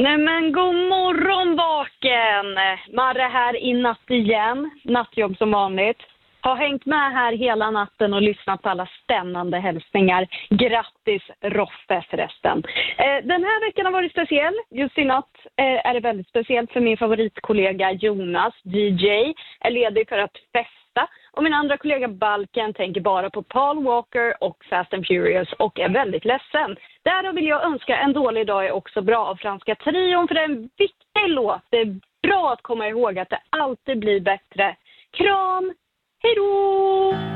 Nej men god morgon Baken! Marre här i natt igen. Nattjobb som vanligt. Har hängt med här hela natten och lyssnat på alla spännande hälsningar. Grattis Roffe förresten. Den här veckan har varit speciell. Just i natt är det väldigt speciellt för min favoritkollega Jonas, DJ, är ledig för att festa. Och min andra kollega Balken tänker bara på Paul Walker och Fast and Furious och är väldigt ledsen. Därför vill jag önska En dålig dag är också bra av Franska Trion, för det är en viktig låt. Det är bra att komma ihåg att det alltid blir bättre. Kram! Hej då!